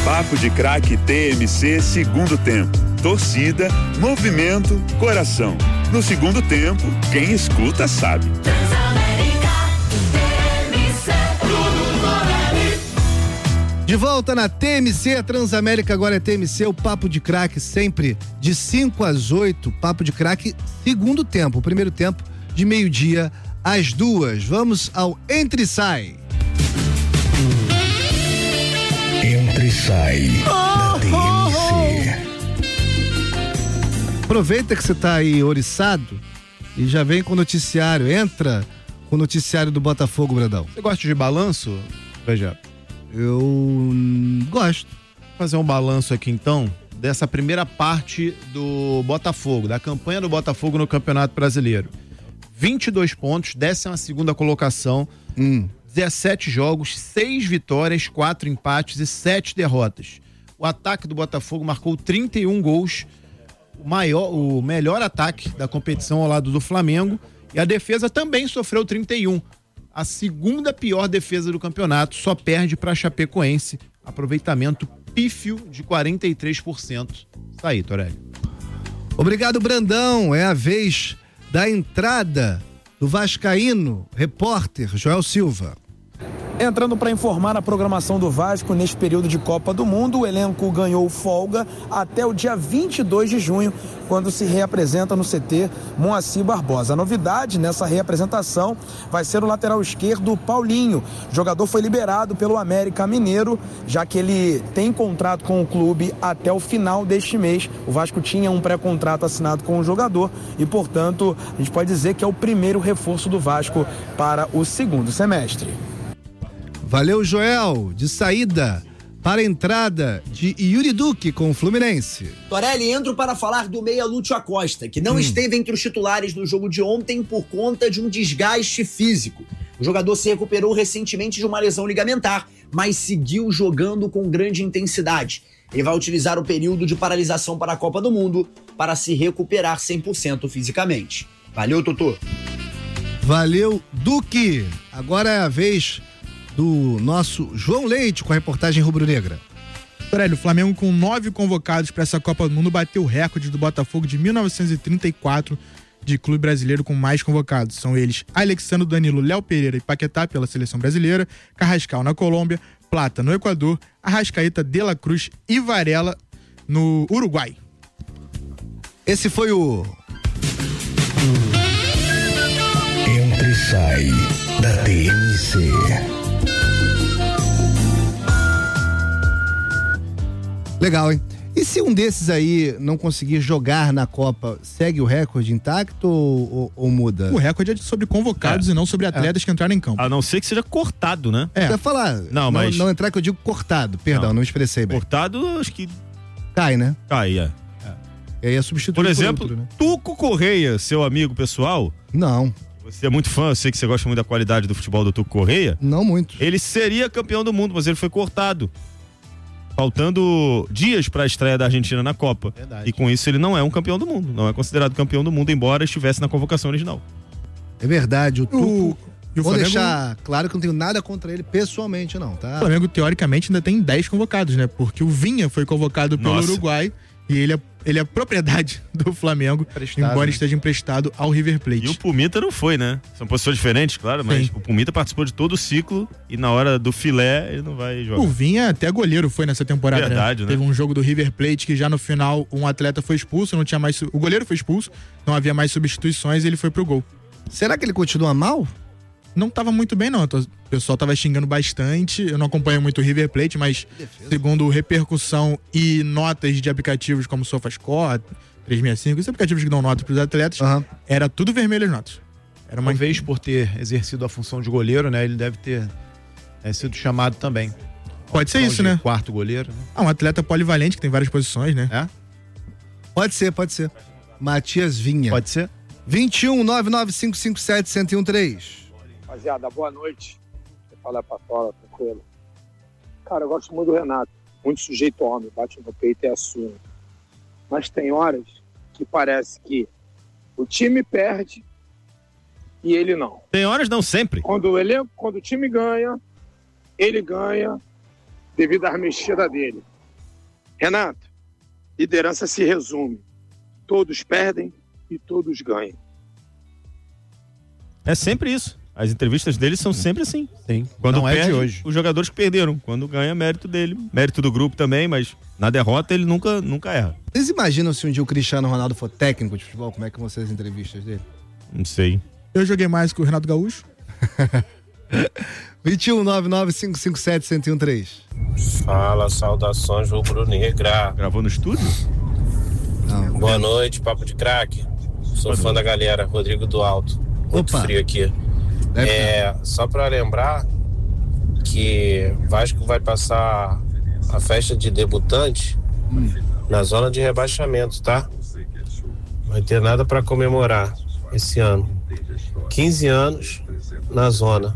Papo de Craque TMC segundo tempo. Torcida, movimento, coração. No segundo tempo, quem escuta sabe. De volta na TMC, Transamérica agora é TMC, o Papo de Craque sempre de 5 às 8, Papo de Craque segundo tempo, o primeiro tempo de meio-dia às 2. Vamos ao Entre e Sai. Entre e Sai da TMC. Aproveita que você tá aí oriçado e já vem com o noticiário, entra com o noticiário do Botafogo, Brandão. Você gosta de balanço, Veja? Eu gosto. Vou fazer um balanço aqui então dessa primeira parte do Botafogo, da campanha do Botafogo no Campeonato Brasileiro. 22 pontos, 12ª colocação, 17 jogos, 6 vitórias, 4 empates e 7 derrotas. O ataque do Botafogo marcou 31 gols, o melhor ataque da competição ao lado do Flamengo, e a defesa também sofreu 31. A segunda pior defesa do campeonato, só perde para a Chapecoense. Aproveitamento pífio de 43%. Isso aí, Torelli. Obrigado, Brandão. É a vez da entrada do vascaíno, repórter Joel Silva. Entrando para informar a programação do Vasco neste período de Copa do Mundo, o elenco ganhou folga até o dia 22 de junho, quando se reapresenta no CT Moacir Barbosa. A novidade nessa reapresentação vai ser o lateral esquerdo Paulinho. O jogador foi liberado pelo América Mineiro, já que ele tem contrato com o clube até o final deste mês. O Vasco tinha um pré-contrato assinado com o jogador e, portanto, a gente pode dizer que é o primeiro reforço do Vasco para o segundo semestre. Valeu, Joel. De saída para a entrada de Yuri Duque com o Fluminense. Torelli, entro para falar do meia Lúcio Acosta, que não esteve entre os titulares no jogo de ontem por conta de um desgaste físico. O jogador se recuperou recentemente de uma lesão ligamentar, mas seguiu jogando com grande intensidade. Ele vai utilizar o período de paralisação para a Copa do Mundo para se recuperar 100% fisicamente. Valeu, Totô. Valeu, Duque. Agora é a vez do nosso João Leite com a reportagem rubro-negra. Torelli, o Flamengo com 9 convocados para essa Copa do Mundo bateu o recorde do Botafogo de 1934 de clube brasileiro com mais convocados. São eles Alexandre, Danilo, Léo Pereira e Paquetá pela seleção brasileira, Carrascal na Colômbia, Plata no Equador, Arrascaeta, De La Cruz e Varela no Uruguai. Esse foi o Entre e Sai da TMC. Legal, hein? E se um desses aí não conseguir jogar na Copa, segue o recorde intacto ou muda? O recorde é sobre convocados e não sobre atletas que entraram em campo. A não ser que seja cortado, né? Eu ia falar. Não entrar que eu digo cortado. Perdão, não expressei bem. Cortado, acho que cai, né? Cai, é. E aí é substituído por exemplo, outro, né? Tuco Correia, seu amigo pessoal. Não. Você é muito fã, eu sei que você gosta muito da qualidade do futebol do Tuco Correia. Não muito. Ele seria campeão do mundo, mas ele foi cortado. Faltando dias para a estreia da Argentina na Copa. Verdade. E com isso ele não é um campeão do mundo. Não é considerado campeão do mundo, embora estivesse na convocação original. É verdade, o Tuco. E o Vou Flamengo, deixar claro que não tenho nada contra ele pessoalmente, não, tá? O Flamengo, teoricamente, ainda tem 10 convocados, né? Porque o Vinha foi convocado pelo Uruguai e ele é propriedade do Flamengo, embora esteja emprestado ao River Plate. E o Pumita não foi, né? São posições diferentes, claro, mas o Pumita participou de todo o ciclo e na hora do filé ele não vai jogar. O Vinha até goleiro foi nessa temporada. Verdade, né? Teve um jogo do River Plate que já no final um atleta foi expulso, não tinha mais. O goleiro foi expulso, não havia mais substituições e ele foi pro gol. Será que ele continua mal? Não tava muito bem, não. O pessoal tava xingando bastante. Eu não acompanho muito o River Plate, mas segundo repercussão e notas de aplicativos como SofaScore, 365, esses aplicativos que dão nota pros atletas, era tudo vermelho as notas. Era uma vez por ter exercido a função de goleiro, né? Ele deve ter sido chamado também. Pode ser isso, né? Quarto goleiro, né? Um atleta polivalente que tem várias posições, né? Pode ser. Matias Vinha. Pode ser? 21 99557 1013. Rapaziada, boa noite. Você fala pra fora, tranquilo. Cara, eu gosto muito do Renato. Muito sujeito homem, bate no peito e assume. Mas tem horas que parece que o time perde e ele não. Tem horas não, sempre. Quando o time ganha, ele ganha devido à mexida dele. Renato, liderança se resume. Todos perdem e todos ganham. É sempre isso. As entrevistas dele são sempre assim. Sim. Quando Não perde, é de hoje. os jogadores que perderam. Quando ganha, mérito dele. Mérito do grupo também, mas na derrota ele nunca erra. Vocês imaginam se um dia o Cristiano Ronaldo for técnico de futebol, como é que vão ser as entrevistas dele? Não sei. Eu joguei mais que o Renato Gaúcho. 2199-557-1013. Fala, saudações rubro-negra. Gravou no estúdio? Não. Boa noite, papo de craque. Sou fã da galera, Rodrigo do Alto. Muito Opa. frio aqui. Só pra lembrar que Vasco vai passar a festa de debutante na zona de rebaixamento, tá? Não vai ter nada pra comemorar esse ano. 15 anos na zona.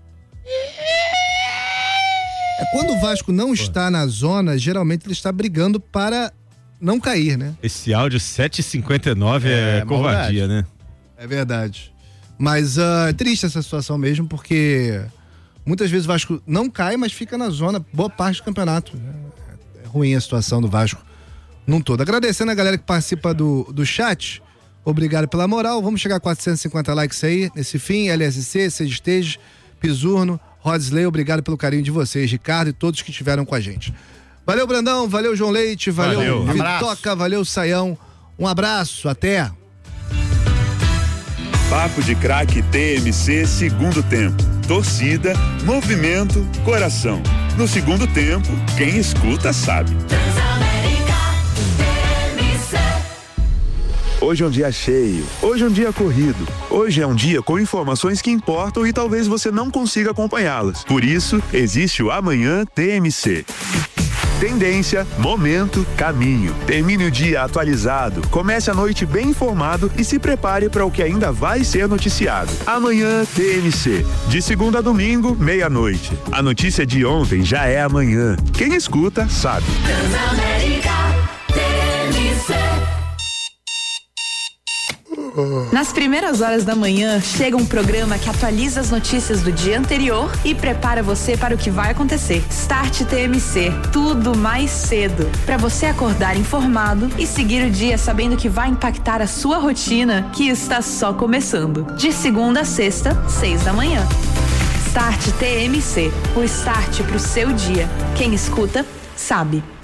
Quando o Vasco não está na zona, geralmente ele está brigando para não cair, né? Esse áudio 7h59 é covardia, né? É verdade. Mas é triste essa situação mesmo, porque muitas vezes o Vasco não cai, mas fica na zona boa parte do campeonato. É ruim a situação do Vasco num todo. Agradecendo a galera que participa do chat. Obrigado pela moral. Vamos chegar a 450 likes aí nesse fim. LSC, Sejesteja, Pisurno, Rodsley, obrigado pelo carinho de vocês, Ricardo e todos que estiveram com a gente. Valeu, Brandão, valeu, João Leite, valeu, Vitoca, valeu, Saião. Um abraço, até. Papo de Craque TMC segundo tempo. Torcida, movimento, coração. No segundo tempo, quem escuta sabe. Hoje é um dia cheio, hoje é um dia corrido, hoje é um dia com informações que importam e talvez você não consiga acompanhá-las. Por isso, existe o Amanhã TMC. Tendência, momento, caminho. Termine o dia atualizado, comece a noite bem informado e se prepare para o que ainda vai ser noticiado. Amanhã TMC, de segunda a domingo, meia-noite. A notícia de ontem já é amanhã. Quem escuta, sabe. Nas primeiras horas da manhã, chega um programa que atualiza as notícias do dia anterior e prepara você para o que vai acontecer. Start TMC, tudo mais cedo. Para você acordar informado e seguir o dia sabendo que vai impactar a sua rotina, que está só começando. De segunda a sexta, 6 da manhã. Start TMC, o start pro seu dia. Quem escuta, sabe.